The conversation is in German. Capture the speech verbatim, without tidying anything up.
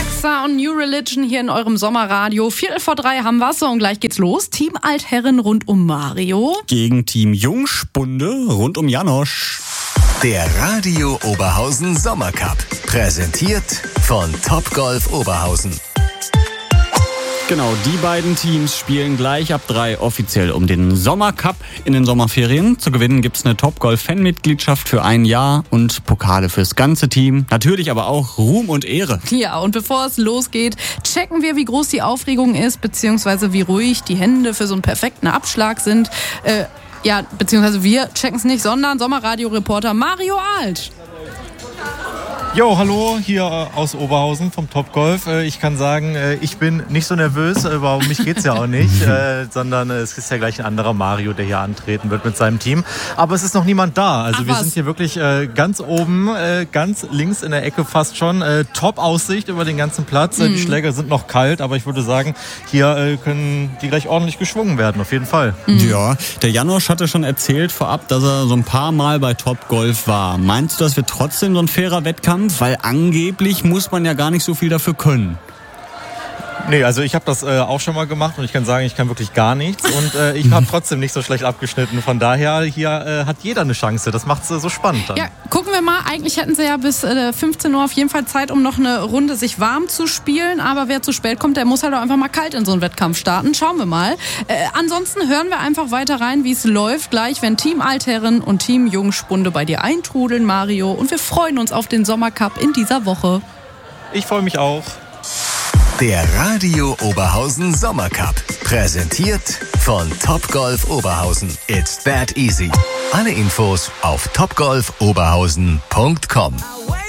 Alexa und New Religion hier in eurem Sommerradio. Viertel vor drei haben wir so und gleich geht's los. Team Altherren rund um Mario. Gegen Team Jungspunde rund um Janosch. Der Radio Oberhausen Sommercup. Präsentiert von Topgolf Oberhausen. Genau, die beiden Teams spielen gleich ab drei offiziell um den Sommercup in den Sommerferien. Zu gewinnen gibt's eine Topgolf-Fanmitgliedschaft für ein Jahr und Pokale fürs ganze Team. Natürlich aber auch Ruhm und Ehre. Ja, und bevor es losgeht, checken wir, wie groß die Aufregung ist, beziehungsweise wie ruhig die Hände für so einen perfekten Abschlag sind. Äh, ja, beziehungsweise wir checken es nicht, sondern Sommerradio-Reporter Mario Alt. Jo, hallo, hier aus Oberhausen vom Topgolf. Ich kann sagen, ich bin nicht so nervös, aber um mich geht's ja auch nicht, sondern es ist ja gleich ein anderer Mario, der hier antreten wird mit seinem Team. Aber es ist noch niemand da. Also Ach, wir was? sind hier wirklich ganz oben, ganz links in der Ecke fast schon. Top-Aussicht über den ganzen Platz. Mhm. Die Schläger sind noch kalt, aber ich würde sagen, hier können die gleich ordentlich geschwungen werden, auf jeden Fall. Mhm. Ja, der Janosch hatte schon erzählt vorab, dass er so ein paar Mal bei Topgolf war. Meinst du, das wird trotzdem so ein fairer Wettkampf? Weil angeblich muss man ja gar nicht so viel dafür können. Nee, also ich habe das äh, auch schon mal gemacht und ich kann sagen, ich kann wirklich gar nichts und äh, ich habe trotzdem nicht so schlecht abgeschnitten. Von daher, hier äh, hat jeder eine Chance. Das macht es äh, so spannend dann. Ja, gucken wir mal. Eigentlich hätten sie ja bis äh, fünfzehn Uhr auf jeden Fall Zeit, um noch eine Runde sich warm zu spielen. Aber wer zu spät kommt, der muss halt auch einfach mal kalt in so einen Wettkampf starten. Schauen wir mal. Äh, ansonsten hören wir einfach weiter rein, wie es läuft. Gleich, wenn Team Altherren und Team Jungspunde bei dir eintrudeln, Mario. Und wir freuen uns auf den Sommercup in dieser Woche. Ich freue mich auch. Der Radio Oberhausen Sommercup. Präsentiert von Topgolf Oberhausen. It's that easy. Alle Infos auf topgolf oberhausen punkt com.